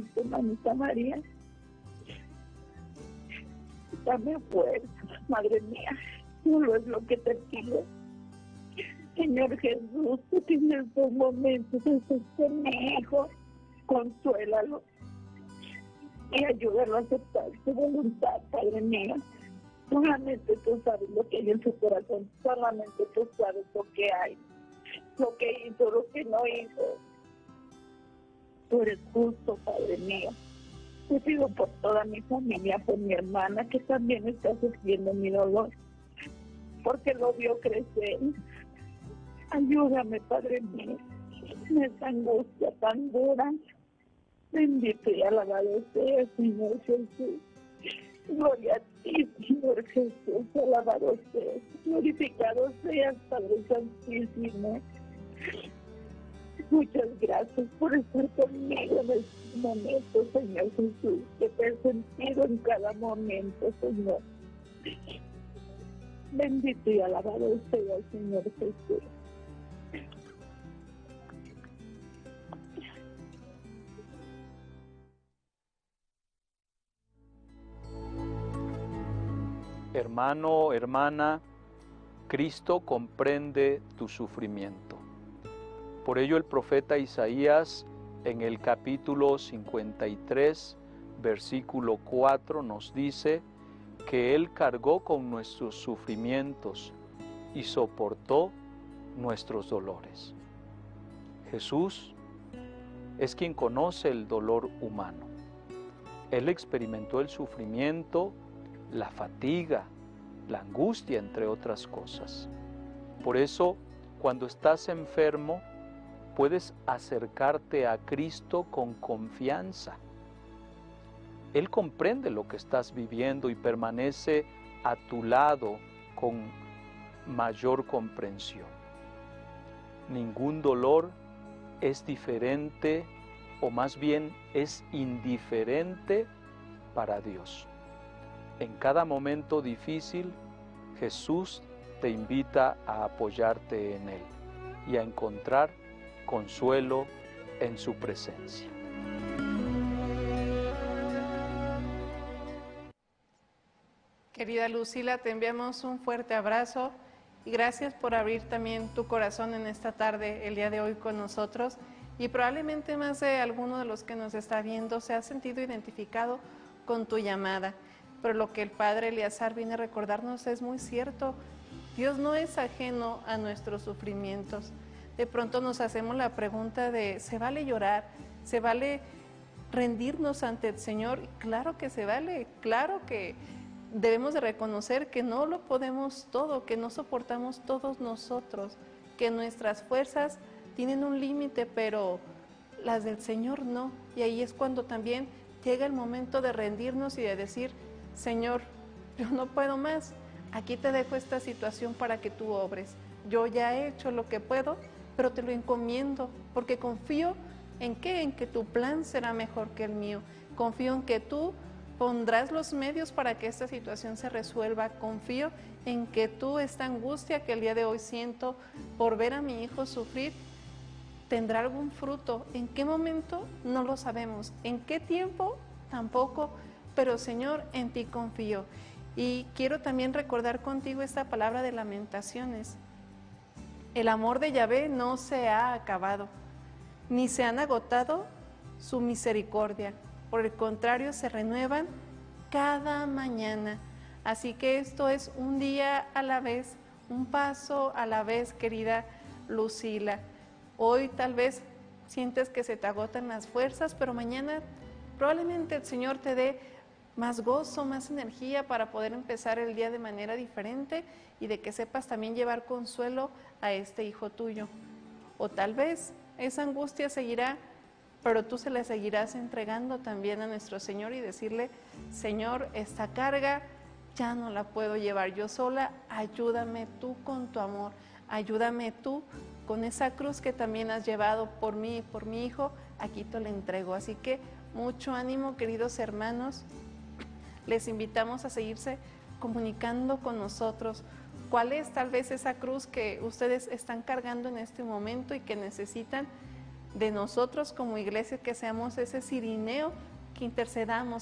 Cristo, mamita María. Dame fuerza, Madre mía, solo es lo que te pido. Señor Jesús, tú tienes 2 momentos de sostener, hijo, consuélalo y ayúdalo a aceptar su voluntad, Padre mío. Solamente tú sabes lo que hay en su corazón, solamente tú sabes lo que hay, lo que hizo, lo que no hizo. Tú eres justo, Padre mío. Te pido por toda mi familia, por mi hermana, que también está sufriendo mi dolor, porque lo vio crecer. Ayúdame, Padre mío, en esta angustia tan dura. Bendito y alabado sea, Señor Jesús. Gloria a ti, Señor Jesús, alabado seas, glorificado seas, Padre Santísimo. Muchas gracias por estar conmigo en estos momentos, Señor Jesús, que te he sentido en cada momento, Señor. Bendito y alabado sea, Señor Jesús. Hermano, hermana, Cristo comprende tu sufrimiento. Por ello el profeta Isaías en el capítulo 53, versículo 4 nos dice que Él cargó con nuestros sufrimientos y soportó nuestros dolores. Jesús es quien conoce el dolor humano. Él experimentó el sufrimiento, la fatiga, la angustia, entre otras cosas. Por eso, cuando estás enfermo, puedes acercarte a Cristo con confianza. Él comprende lo que estás viviendo y permanece a tu lado con mayor comprensión. Ningún dolor es diferente, o más bien es indiferente para Dios. En cada momento difícil, Jesús te invita a apoyarte en Él y a encontrar consuelo en su presencia. Querida Lucila, te enviamos un fuerte abrazo y gracias por abrir también tu corazón en esta tarde, el día de hoy con nosotros. Y probablemente más de alguno de los que nos está viendo se ha sentido identificado con tu llamada. Pero lo que el Padre Eleazar viene a recordarnos es muy cierto. Dios no es ajeno a nuestros sufrimientos. De pronto nos hacemos la pregunta de, ¿se vale llorar? ¿Se vale rendirnos ante el Señor? Y claro que se vale, claro que debemos de reconocer que no lo podemos todo, que no soportamos todos nosotros, que nuestras fuerzas tienen un límite, pero las del Señor no. Y ahí es cuando también llega el momento de rendirnos y de decir, Señor, yo no puedo más, aquí te dejo esta situación para que tú obres. Yo ya he hecho lo que puedo, pero te lo encomiendo, porque confío en que tu plan será mejor que el mío. Confío en que tú pondrás los medios para que esta situación se resuelva. Confío en que tú, esta angustia que el día de hoy siento por ver a mi hijo sufrir, tendrá algún fruto. ¿En qué momento? No lo sabemos. ¿En qué tiempo? Tampoco. Pero Señor, en ti confío. Y quiero también recordar contigo esta palabra de Lamentaciones. El amor de Yahvé no se ha acabado, ni se han agotado su misericordia. Por el contrario, se renuevan cada mañana. Así que esto es un día a la vez, un paso a la vez, querida Lucila. Hoy tal vez sientes que se te agotan las fuerzas, pero mañana probablemente el Señor te dé más gozo, más energía para poder empezar el día de manera diferente y de que sepas también llevar consuelo a este hijo tuyo. O tal vez esa angustia seguirá, pero tú se la seguirás entregando también a nuestro Señor y decirle, Señor, esta carga ya no la puedo llevar yo sola, ayúdame tú con tu amor, ayúdame tú con esa cruz que también has llevado por mí y por mi hijo, aquí te la entrego. Así que mucho ánimo, queridos hermanos. Les invitamos a seguirse comunicando con nosotros. ¿Cuál es tal vez esa cruz que ustedes están cargando en este momento y que necesitan de nosotros como iglesia, que seamos ese cirineo, que intercedamos